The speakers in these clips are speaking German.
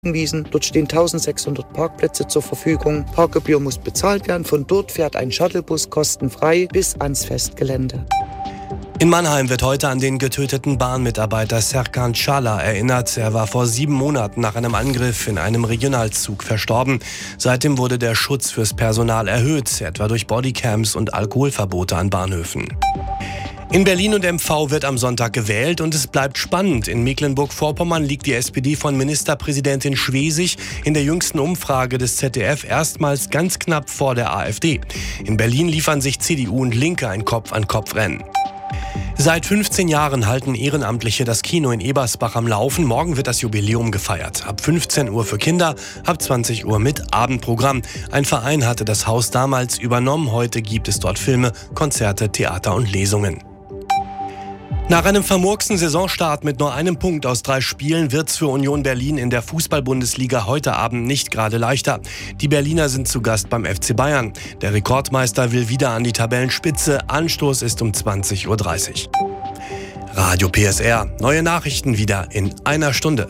Wiesen. Dort stehen 1600 Parkplätze zur Verfügung. Parkgebühr muss bezahlt werden. Von dort fährt ein Shuttlebus kostenfrei bis ans Festgelände. In Mannheim wird heute an den getöteten Bahnmitarbeiter Serkan Çağlar erinnert. Er war vor 7 Monaten nach einem Angriff in einem Regionalzug verstorben. Seitdem wurde der Schutz fürs Personal erhöht, etwa durch Bodycams und Alkoholverbote an Bahnhöfen. In Berlin und MV wird am Sonntag gewählt und es bleibt spannend. In Mecklenburg-Vorpommern liegt die SPD von Ministerpräsidentin Schwesig in der jüngsten Umfrage des ZDF erstmals ganz knapp vor der AfD. In Berlin liefern sich CDU und Linke ein Kopf-an-Kopf-Rennen. Seit 15 Jahren halten Ehrenamtliche das Kino in Ebersbach am Laufen. Morgen wird das Jubiläum gefeiert. Ab 15 Uhr für Kinder, ab 20 Uhr mit Abendprogramm. Ein Verein hatte das Haus damals übernommen. Heute gibt es dort Filme, Konzerte, Theater und Lesungen. Nach einem vermurksten Saisonstart mit nur einem Punkt aus 3 Spielen wird's für Union Berlin in der Fußball-Bundesliga heute Abend nicht gerade leichter. Die Berliner sind zu Gast beim FC Bayern. Der Rekordmeister will wieder an die Tabellenspitze. Anstoß ist um 20:30 Uhr. Radio PSR. Neue Nachrichten wieder in einer Stunde.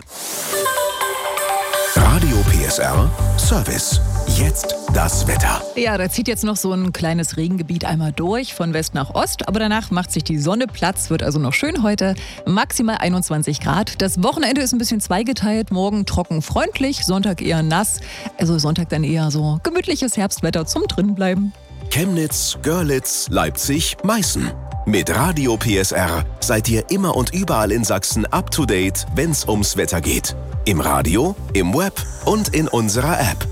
Radio PSR Service. Jetzt das Wetter. Ja, da zieht jetzt noch so ein kleines Regengebiet einmal durch, von West nach Ost. Aber danach macht sich die Sonne Platz, wird also noch schön heute. Maximal 21 Grad. Das Wochenende ist ein bisschen zweigeteilt. Morgen trocken freundlich, Sonntag eher nass. Also Sonntag dann eher so gemütliches Herbstwetter zum Drinbleiben. Chemnitz, Görlitz, Leipzig, Meißen. Mit Radio PSR seid ihr immer und überall in Sachsen up to date, wenn's ums Wetter geht. Im Radio, im Web und in unserer App.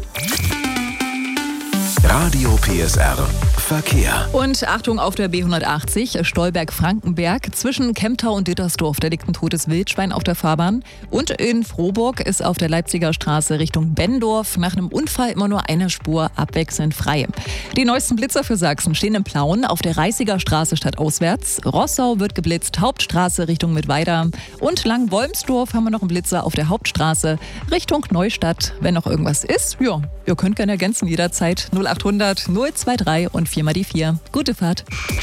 Radio PSR Verkehr. Und Achtung auf der B180 Stolberg-Frankenberg zwischen Kemptau und Dittersdorf. Da liegt ein totes Wildschwein auf der Fahrbahn. Und in Frohburg ist auf der Leipziger Straße Richtung Benndorf nach einem Unfall immer nur eine Spur abwechselnd frei. Die neuesten Blitzer für Sachsen stehen in Plauen auf der Reißiger Straße stadtauswärts. Rossau wird geblitzt, Hauptstraße Richtung Mittweida. Und Lang-Wolmsdorf haben wir noch einen Blitzer auf der Hauptstraße Richtung Neustadt. Wenn noch irgendwas ist, ja, ihr könnt gerne ergänzen jederzeit. 0800 023 und 4 mal die 4. Gute Fahrt.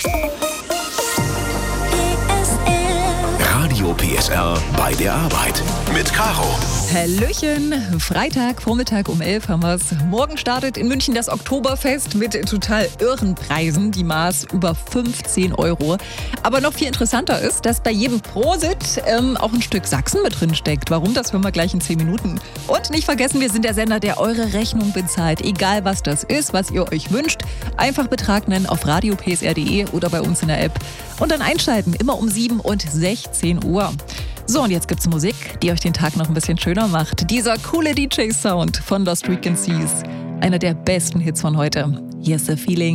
Radio PSR bei der Arbeit mit Caro. Hallöchen, Freitag, Vormittag um 11 haben wir's. Morgen startet in München das Oktoberfest mit total irren Preisen. Die Maß über 15 €. Aber noch viel interessanter ist, dass bei jedem Prosit auch ein Stück Sachsen mit drin steckt. Warum, das hören wir gleich in 10 Minuten. Und nicht vergessen, wir sind der Sender, der eure Rechnung bezahlt. Egal was das ist, was ihr euch wünscht. Einfach Betrag nennen auf radiopsr.de oder bei uns in der App. Und dann einschalten, immer um 7 und 16 Uhr. So, und jetzt gibt's Musik, die euch den Tag noch ein bisschen schöner macht. Dieser coole DJ-Sound von Lost Frequencies. Einer der besten Hits von heute. Here's the Feeling.